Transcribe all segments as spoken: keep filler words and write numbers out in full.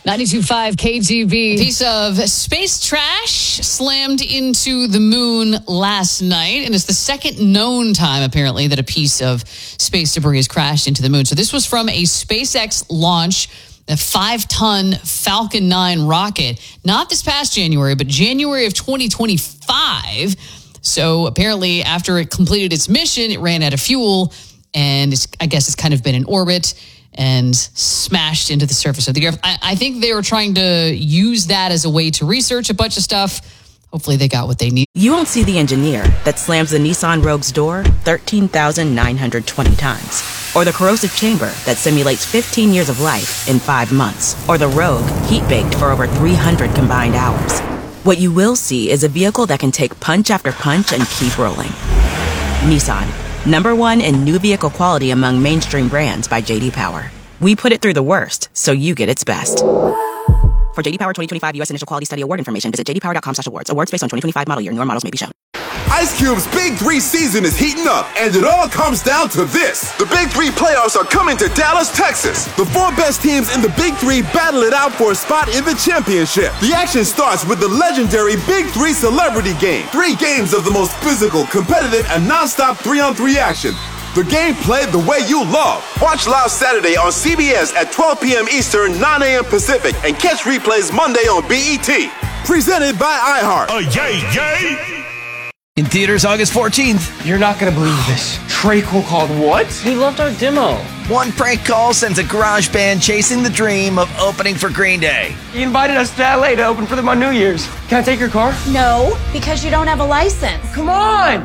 ninety-two point five K G B. A piece of space trash slammed into the moon last night, and it's the second known time, apparently, that a piece of space debris has crashed into the moon. So this was from a SpaceX launch, a five-ton Falcon nine rocket, not this past January, but January of twenty twenty-five. So apparently, after it completed its mission, it ran out of fuel, and it's, I guess it's kind of been in orbit and smashed into the surface of the Earth. I, I think they were trying to use that as a way to research a bunch of stuff. Hopefully they got what they need. You won't see the engineer that slams the Nissan Rogue's door thirteen thousand nine hundred twenty times. Or the corrosive chamber that simulates fifteen years of life in five months. Or the Rogue heat-baked for over three hundred combined hours. What you will see is a vehicle that can take punch after punch and keep rolling. Nissan. Number one in new vehicle quality among mainstream brands by J D Power. We put it through the worst, so you get its best. For J D Power twenty twenty-five U S Initial Quality Study Award information, visit j d power dot com slash awards. Awards based on twenty twenty-five model year. Newer models may be shown. Ice Cube's Big Three season is heating up, and it all comes down to this. The Big Three playoffs are coming to Dallas, Texas. The four best teams in the Big Three battle it out for a spot in the championship. The action starts with the legendary Big Three Celebrity Game. Three games of the most physical, competitive, and non-stop three-on-three action. The game played the way you love. Watch live Saturday on C B S at twelve p.m. Eastern, nine a.m. Pacific, and catch replays Monday on B E T. Presented by iHeart. Uh, yay, yay! In theaters August fourteenth. You're not going to believe this. Trey Cole called what? He loved our demo. One prank call sends a garage band chasing the dream of opening for Green Day. He invited us to L A to open for them on New Year's. Can I take your car? No, because you don't have a license. Come on!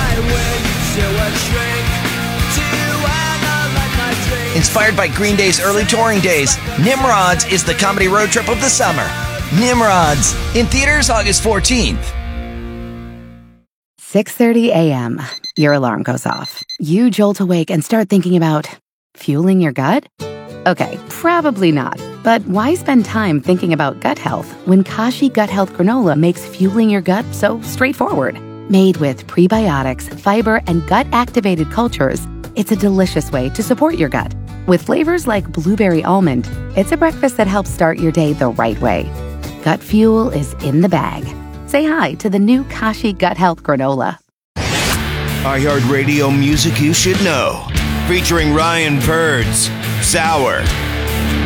Inspired by Green Day's early touring days, Nimrods is the comedy road trip of the summer. Nimrods, in theaters August fourteenth. six thirty a.m. Your alarm goes off. You jolt awake and start thinking about fueling your gut? Okay, probably not. But why spend time thinking about gut health when Kashi Gut Health Granola makes fueling your gut so straightforward? Made with prebiotics, fiber, and gut-activated cultures, it's a delicious way to support your gut. With flavors like blueberry almond, it's a breakfast that helps start your day the right way. Gut fuel is in the bag. Say hi to the new Kashi Gut Health Granola. iHeartRadio music you should know. Featuring Ryan Birds, Sour,